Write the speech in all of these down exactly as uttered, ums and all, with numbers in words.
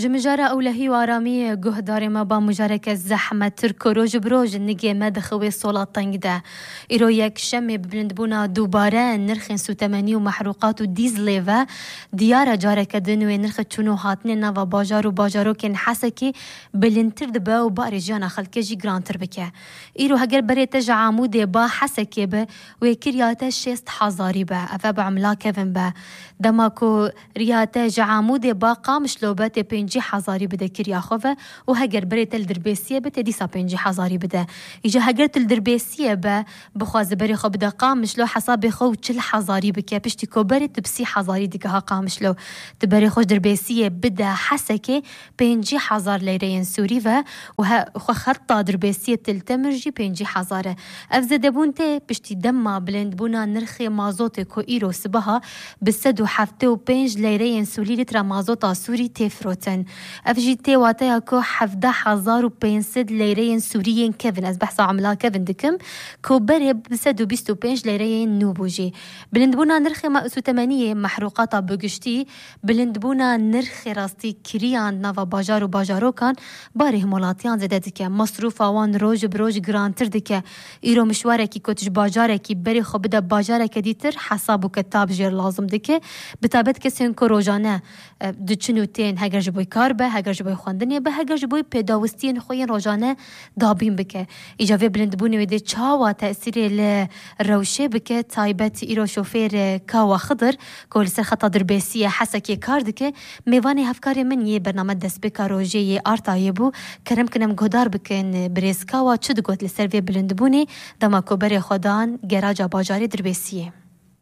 جمجارة أولهي وارامي جهدار ما با مجارك الزحمة تركو روج بروج نجي ما دخوي صولة طنجدة إيرو يك شمي ببلندبونا دوباره نرخن سو تماني ومحروقات وديزليفا ديارة جارك دنوي نرخ تشونو هاتنين نافا باجارو باجارو كن حسكي بلنتر دبا وباري جانا خلقه جي جرانتر بكه إيرو هجر بريت جا عمودي با حسكي با ويكرياته شيست حزاري با أفا بعملا كيفن با دماكو رياته جا عمودي با قامش لوباتي بينجي حزاري بدا كريا خوفا وهجر بريت الدربيسية بتا ديسا بينجي حزاري بدا إجا هجرت الدربيسية با بخواز بري خو بدا قامش لو حسابي خو تشل حزاري بكه بشتي كو بري تبسي حزاري ديكها قامش لو تبري خوش دربيسية بدا حسكي بينجي حزار ليرين سوريفا وها خو خطة دربيسية تلتمرجي بينجي حزارة أفزد بونتي بشتي دما بلند بونا نرخي مازوتي كو إيرو سبها بسدو حفتي وبينج ليرين سوري لترا مازوتا سوري تفروتن أفجي تي واتيا كو حفده حزار وبينسد ليرين سوريين كيفن أز بحثا عملا كيفن دكم كو بري بسدو بيستو بينج ليرين نوبوجي بلند بونا نرخي مأسو تمانية محروقاتا بقشتي بلند بونا نرخي راستي كريان نافا باجارو باجارو كان باري همولاتيان زده دكه مصروفا وان روج بروج گرانتر دکه ایرو مشواره کی کتش باجاره کی بری خو بده باجاره کی دیتر حساب و کتاب جر لازم دکه بتابت کسین کو روزانه دچنو تین هگر جبوی کار به هگر جبوی خواندنی به هگر جبوی پیداوستین خوین روزانه دابین بکه ایجاوی بلند بونی ویده چاوا تأثیر ل روشه بکه تایبت ایرو شوفیر کاوا خضر کول سر خطا دربیسیه حسکی کار دکه میوانی هفکاری من یه برنامه دست بکاروجه یه آرتای بو کرم کنم گودار بکن بريسكاوا چد گوت لسروی بلندبونی دماکو بری خودان گراجا باجاری دربیسیه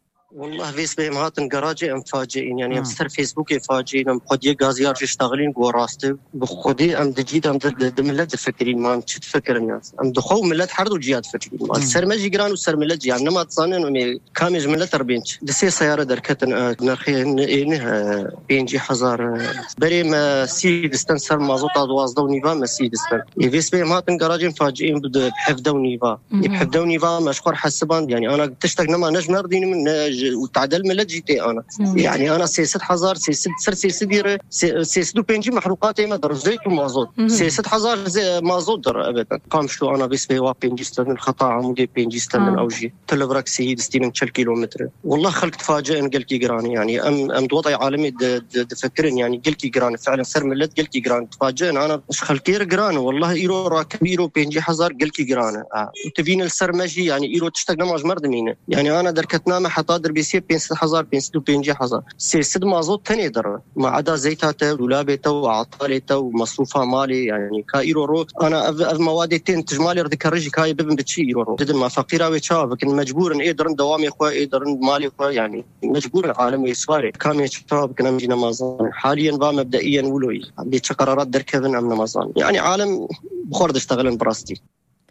والله فيس بهم هاتن جراجي ام فاجئين يعني ام سر فيسبوك فاجئين ام خديه غازيار يشتغلين جو راسته بخدي ام دجيت ام ملت فكرين ما شو تفكر الناس ام دخو ملت حرد وجيات فكرين ما سر ما جي جران وسر ملت يعني ما تصانن كامج ملت ربينش دسي سياره دركتن نرخي انها بينجي حزار بري ما سيد استنسر مازوت دوازده ونيفا ما سيد استن فيس بهم هاتن جراجي فاجئين بحفده ونيفا بحفده ونيفا مشكور حسبان يعني انا تشتق نما نجم نردين من وتعدل من لجيتي أنا يعني أنا سياسة حزار سياسة سر سياسة دير سياسة بينجي محروقات ما در زيت ومازوت سياسة حزار زي مازوت در أبدا قام شو أنا بس بيوا بينجي استن الخطأ عمودي بينجي استن من أوجي تلبرك سيد ستين كل كيلومتر والله خلق تفاجئ إن قلت جراني يعني أم أم وضع عالمي تفكرين يعني قلت جراني فعلا سر ملت قلت جراني تفاجئ أنا إيش خلقير جراني والله إيرو راكب إيرو بينجي حزار قلت جراني آه. تبين السر ماشي يعني إيرو تشتغل نماج مرد يعني أنا دركتنا ما حطا دربيسية بينسد حزار بينسد وبينجي حزار سيسد مازوت تاني در ما عدا زيتاته دولابته وعطالته ومصروفها مالي يعني كايرو رو أنا أف موادتين تجمالي رد كرجي كاي ببن بتشي يرو رو جد ما فقيرة ويشاب لكن مجبور إن يقدرن دوامي إخوة يقدرن مالي إخوة يعني مجبور العالم يسواري كام يشاب كنا مجينا مازان حاليا با مبدئيا ولوي بيتش قرارات در كيفن أمنا مازان يعني عالم بخورد اشتغلن براستي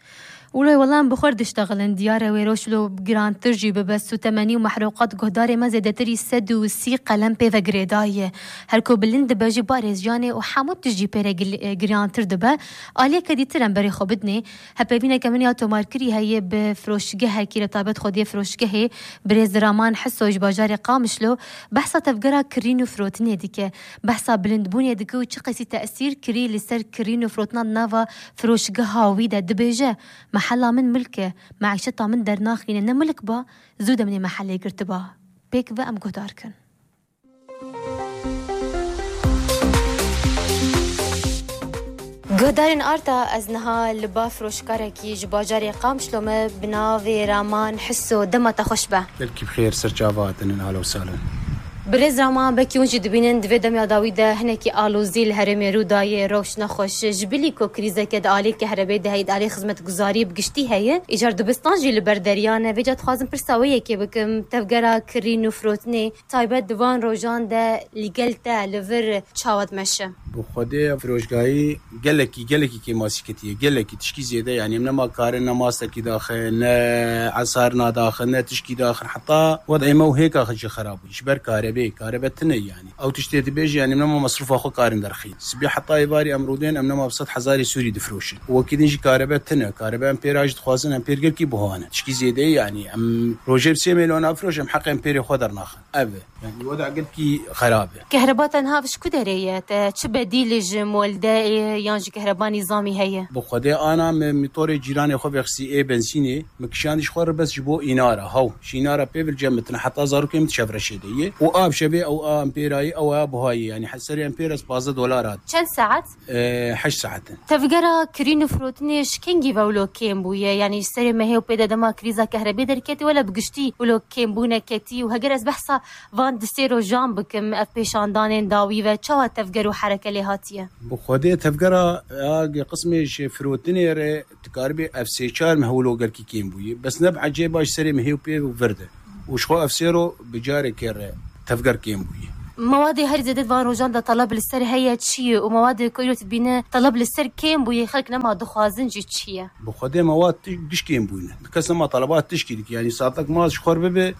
ولوي والله بخورد اشتغلن ديارة ويروشلو بجران ترجي ببس وتماني ومحروقات جهداري ما زادتري سد وسي قلم بيفا جريداية هركو بلند باجي باريز جاني وحمود تجي بيرا جران تردبا آلية كدي ترم بري خوبدني هبابينا كمان ياتو ماركري هاي بفروشجها كي رتابت خودية فروشجها بريز رامان حسوج باجاري قامشلو بحثا تفجرا كرينو فروتني ديكه بحثا بلند بوني ديكو وشقسي تأثير كري لسر كرينو فروتنا نافا فروشجها ويدا دبيجة محلا من ملكه معيشتها من درناخين إن ملك با زودة من محل يقرتبا بيك بقى مقداركن قدارين آرتا أزنها لبا فروشكاركي جباجاري قامش لما بناوي رامان حسو دمة تخشبه للكي بخير سرجافات إن الهلا وسهلا برز رامان بكي ونجي دبينن دوی دم یاداویده هنکی آلوزی الهرمی رودای روش نخوش جبلی کو کریزه کد آلی که هربی ده هید آلی خدمت گزاری بگشتی هیه ایجار دبستان جی لبردریانه ویجاد خوازم پرساویه که بکم تفگرا کرین و فروتنی تایبت دوان روژان ده لگلته لور چاود مشه بخوده فروشگاهی گلکی گلکی که ماسی کتیه گلکی تشکی زیده يعني من ما كارن نماسة كي داخل نا عصارنا داخل نا تشكي داخل حتى وضعي مو هيك أخذ خراب إيش بركاري كهرباء كهرباء تنه يعني او تشتي تبيجي يعني منما مصروف اخو قارن درخين سبي حتى يباري امرودين امنما بسط حزاري سوري دفروش وكيد نجي كهرباء تنه كهرباء امبيراج خوازن امبير قال كي بوهانه تشكي زياده يعني ام روجر سي مليون افروش ام حق امبير خضر ناخن ابي يعني الوضع قال كي خرابه كهرباء تنها بش كدريات تش بديل مولداء يانج كهرباء نظامي هي بخدي انا موتور جيراني خو بخسي اي بنزيني مكشاندش خور بس جبو اناره هو شيناره بيفل جمت حتى زارو كم تشفرشيديه واب شبي او امبيراي او اب هاي يعني حسري امبيرس باز دولارات كم ساعات أه حش ساعات تفقرا كرين فروتنيش كينجي ولو كيم بويا يعني سري ما هي وبدا دما كريزا كهرباء دركتي ولا بقشتي ولو كيم بونا كتي وهجرس بحصه فان دسيرو جامبكم اف بيشاندان داوي و تشوا تفقروا حركه لهاتيه بخدي تفقرا قسمي فروتني ر تكاربي اف سي اربعة مهولو قال كي كيم بويا بس نبع جيباش سري ما هي وبي وفرده وشخو افسيرو بجاري كير تفقر كيم بويا مواد هر زدت فان روجان دا طلب للسر هي تشي ومواد كيلو تبينا طلب للسر كيم بويا خلق نما دخوازن جي تشي بخدي مواد تش كيم بويا كسما طلبات تشكي يعني صارتك ماز خور ببي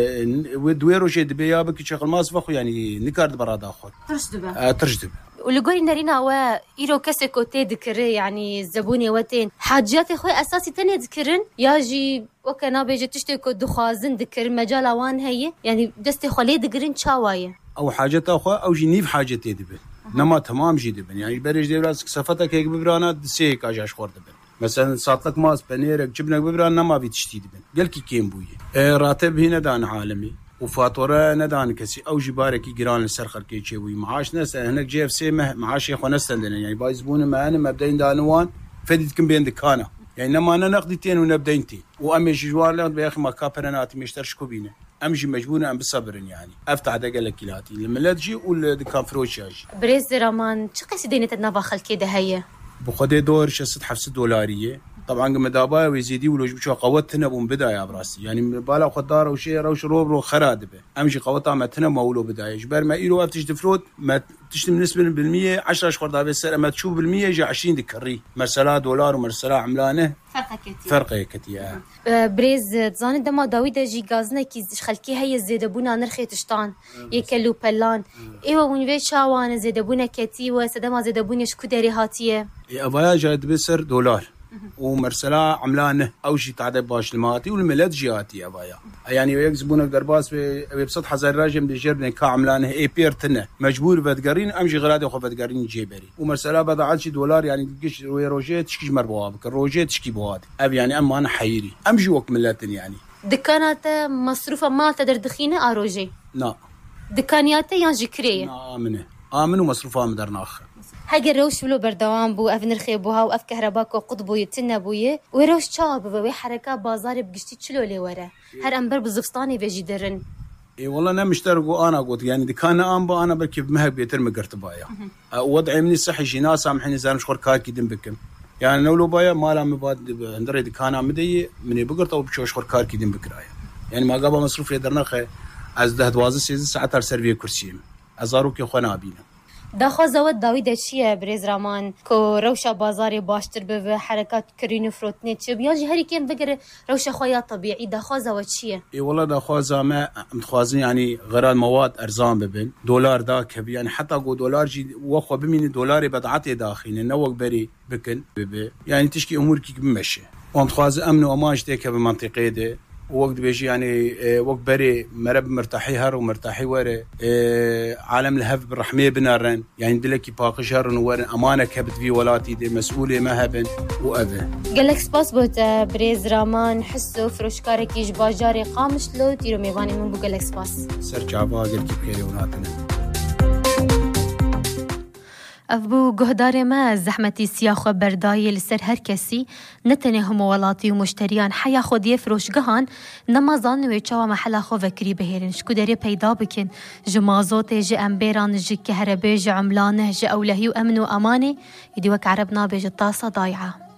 اه ودويرو جي دبي يابك شغل ماز فخو يعني نكارد براد اخر ترجدبه اه ترجدبه ولقولي نارينا و إيرو كسي كوتي ذكري يعني الزبوني وتين حاجات خوي أساسي تاني ذكرن ياجي وكنا بيجي تشتري كود دخازن ذكر مجال وان هي يعني دستي خليه ذكرين شوايه أو حاجات أخوة أو جنيف حاجات يدبن نما تمام جدبن يعني بريج دي راسك سفتك هيك ببرانات دسي كاجاش خور دبن مثلا صارتك ماس بنيرك جبنك ببران نما بيتشتي دبن قال كي كيم بويه اه راتب هنا دان عالمي وفاتوره ندان كسي او جباركي جيران السرخر كي تشوي معاش ناس هناك جي اف سي معاش يا اخو نستندنا يعني بايزبون معنا مبدئيا دانوان فديتكم بين دكانه يعني لما انا نقدتين ونبدينتي وامي جوار لغد يا اخي ما كابرنات مشترشكو بينا امشي مجبونه ام بصبر يعني افتح دقه كيلاتي لما لا تجي والدكان فروشاج بريز رمان شقيس دينه النفا خل كده هي بخدي دور شست حفص دولاريه طبعا مدابا ويزيدي ولو شو قوتنا بون بدايه براسي يعني بالا خضار وشي روش روبرو خرادبه امشي قوتها متنا مولو بدايه جبر ما ايلو افتش دفروت ما تشتم نسبه بالمية عشرة اشهر دابا السنه ما تشوف بالمية جا عشرين دكري مرسلا دولار ومرسلا عملانه فرق كتير فرق كتير بريز تزان دما داوود جي غازنا كي خلكي هي زيدبونا نرخي تشطان يكلو بلان ايوا ونوي شاوان زيدبونا كتي وسدما زيدبوني شكو داري هاتيه ابايا جاد بسر دولار ومرسلا عملانه او شي تعدي باش الماتي والملات جياتي ابايا يعني يكسبونك درباس بسط حزر راجم دي جربني كا عملانه اي بيرتنا مجبور بدقرين امشي غلادي خو بدقرين جيبري ومرسلا بدا عاد شي دولار يعني تقش روجيت تشكي مربوابك روجيت تشكي بوادي اب يعني اما انا حيري امشي وك ملاتن يعني دكانات مصروفه ما تقدر دخينه اروجي لا دكانيات يانجي كريه لا امنه امن ومصروفها مدرنا اخر هاجر روش بلو بردوان بو اف نرخي بوها واف كهرباك وقطبو يتنا بويه وروش شاب بوي حركه بازار بقشتي تشلو لي ورا هر انبر بزفطاني بيجي درن اي والله انا مشترك انا قلت يعني دي كان ام انا بركي بمهب بيتر مقرت بايا وضعي مني صحي شي ناس سامحني زين مشخور كاكي دم بكم يعني نولو بايا ما لا مباد اندري دي كان مدي مني بقرت او بشوش خور كاكي دم بكرايا يعني ما قابا مصروف يدرنا خي از ده دوازه سيز ساعه سيرفي كرسي ازارو كي خونا بينا داخل زود داوود شيء بريز رامان كو روشة بازاري باشتر به حركات كرين فروتني تشب ياجي هري كيم بقر روشة خويا طبيعي داخل زود شيء اي والله داخل زما متخازن يعني غير مواد ارزان ببن دولار داك يعني حتى قو دولار جي وخو بمين دولاري بدعتي داخلين نوق بري بكن ببي يعني تشكي امورك بمشي ومتخاز امن واماج تيك بمنطقه دي وقت بيجي يعني وقت بري مرب مرتاحي هر ومرتاحي ورا عالم الهف بالرحمه بنارن يعني دلكي باقي هر ورا امانه كبت في ولاتي دي مسؤوله ما هبن وابه قال لك سباس بوت بريز رامان حسو فروشكارك يج باجاري قامش لو تيرو ميواني من بو قال لك سباس سرجابا قال كي بخير وناتنا أبو جهدار ما زحمتي سياخو برداي لسر هر كسي نتنه موالاتي ومشتريان حيا خود يفروش جهان نمازان ويتشوا محل خو فكري بهيرن شكو داري پیدا بكن جمازوت جي امبيران جي كهرباء جي عملانه جي اولهي وامن وامانه يدي وك عربنا بيج الطاسه ضايعه